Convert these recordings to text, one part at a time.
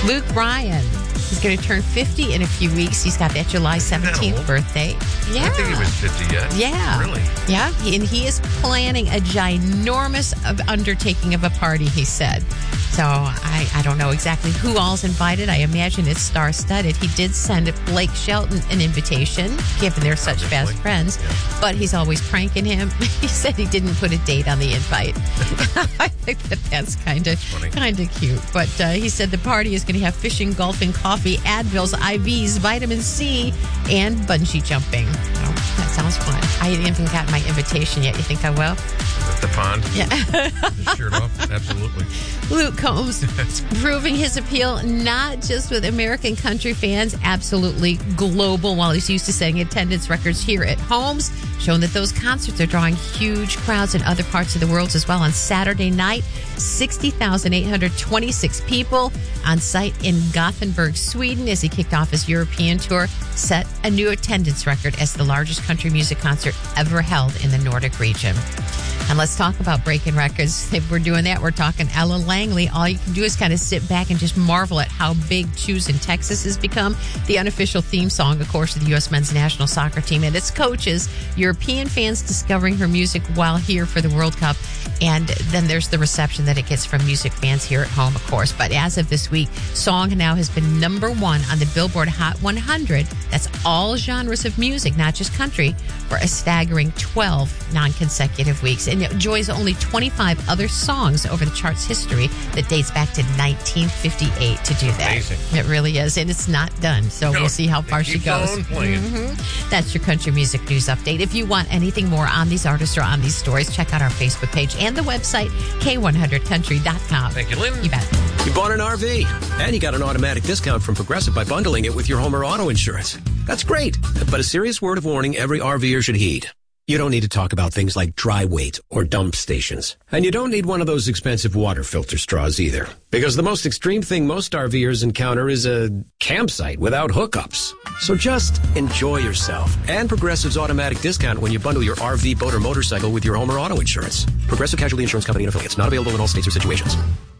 Luke Bryan. He's going to turn 50 in a few weeks. He's got that July 17th birthday. Yeah. I think he was 50 yet. Yeah. Really? Yeah. And he is planning a ginormous undertaking of a party, he said. So I don't know exactly who all's invited. I imagine it's star-studded. He did send Blake Shelton an invitation, given they're such fast friends. Yeah. But he's always pranking him. He said he didn't put a date on the invite. I think that's kind of cute. But he said the party is going to have fishing, golfing, coffee, Advils, IVs, vitamin C, and bungee jumping. So that sounds fun. I haven't gotten my invitation yet. You think I will? At the pond? Yeah. Just shirt off? Absolutely. Luke Combs proving his appeal not just with American country fans, absolutely global, while he's used to setting attendance records here at Homes, showing that those concerts are drawing huge crowds in other parts of the world as well. On Saturday night, 60,826 people on site in Gothenburg, Sweden, as he kicked off his European tour, set a new attendance record as the largest country music concert ever held in the Nordic region. And let's talk about breaking records. If we're doing that, we're talking Ella Langley. All you can do is kind of sit back and just marvel at how big Choose in Texas has become. The unofficial theme song, of course, of the U.S. men's national soccer team and its coaches. European fans discovering her music while here for the World Cup. And then there's the reception that it gets from music fans here at home, of course. But as of this week, song now has been number one on the Billboard Hot 100. That's all genres of music, not just country, for a staggering 12 non-consecutive weeks. And it enjoys only 25 other songs over the chart's history that dates back to 1958 to do that. Amazing. It really is. And it's not done. So we'll see how far she goes. That's your country music news update. If you want anything more on these artists or on these stories, check out our Facebook page and the website, K100country.com. Thank you, Lynn. You bet. You bought an RV, and you got an automatic discount from Progressive by bundling it with your home or auto insurance. That's great, but a serious word of warning every RVer should heed. You don't need to talk about things like dry weight or dump stations. And you don't need one of those expensive water filter straws either. Because the most extreme thing most RVers encounter is a campsite without hookups. So just enjoy yourself and Progressive's automatic discount when you bundle your RV, boat, or motorcycle with your home or auto insurance. Progressive Casualty Insurance Company and affiliates. Not available in all states or situations.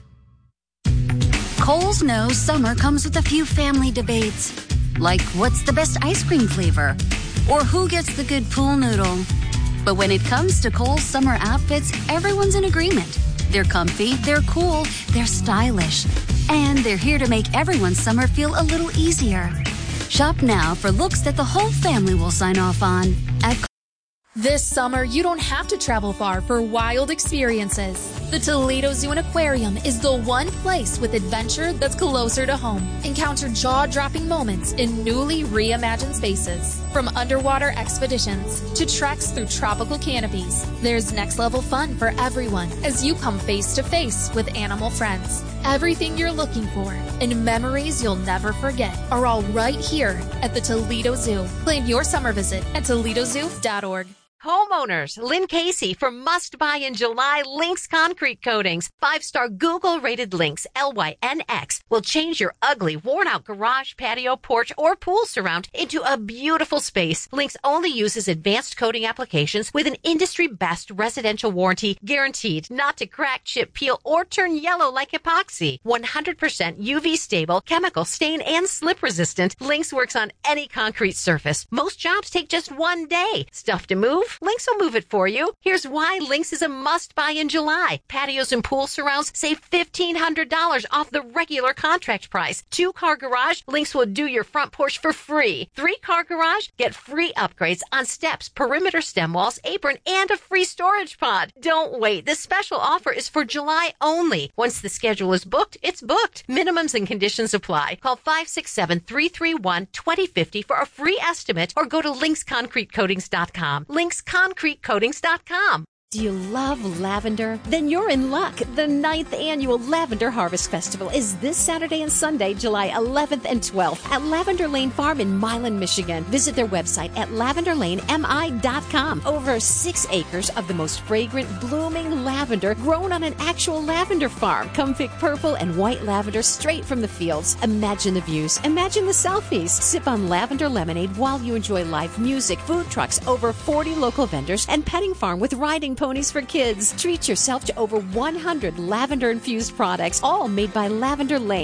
Kohl's knows summer comes with a few family debates. Like, what's the best ice cream flavor? Or who gets the good pool noodle? But when it comes to Kohl's summer outfits, everyone's in agreement. They're comfy, they're cool, they're stylish. And they're here to make everyone's summer feel a little easier. Shop now for looks that the whole family will sign off on at This summer, you don't have to travel far for wild experiences. The Toledo Zoo and Aquarium is the one place with adventure that's closer to home. Encounter jaw-dropping moments in newly reimagined spaces. From underwater expeditions to treks through tropical canopies, there's next-level fun for everyone as you come face-to-face with animal friends. Everything you're looking for and memories you'll never forget are all right here at the Toledo Zoo. Plan your summer visit at ToledoZoo.org. Homeowners, Lynn Casey for Must Buy in July Lynx Concrete Coatings. 5-star Google-rated Lynx, LYNX, will change your ugly, worn-out garage, patio, porch, or pool surround into a beautiful space. Lynx only uses advanced coating applications with an industry-best residential warranty guaranteed not to crack, chip, peel, or turn yellow like epoxy. 100% UV-stable, chemical, stain, and slip-resistant. Lynx works on any concrete surface. Most jobs take just 1 day. Stuff to move? Lynx will move it for you. Here's why Lynx is a must-buy in July. Patios and pool surrounds save $1,500 off the regular contract price. 2-car garage, Lynx will do your front porch for free. 3-car garage, get free upgrades on steps, perimeter stem walls, apron, and a free storage pod. Don't wait. This special offer is for July only. Once the schedule is booked, it's booked. Minimums and conditions apply. Call 567-331-2050 for a free estimate or go to lynxconcretecoatings.com. lynxconcretecoatings.com. Do you love lavender? Then you're in luck. The 9th annual Lavender Harvest Festival is this Saturday and Sunday, July 11th and 12th at Lavender Lane Farm in Milan, Michigan. Visit their website at lavenderlanemi.com. Over 6 acres of the most fragrant, blooming lavender grown on an actual lavender farm. Come pick purple and white lavender straight from the fields. Imagine the views. Imagine the selfies. Sip on lavender lemonade while you enjoy live music, food trucks, over 40 local vendors, and petting farm with riding ponies for kids. Treat yourself to over 100 lavender-infused products, all made by Lavender Lane.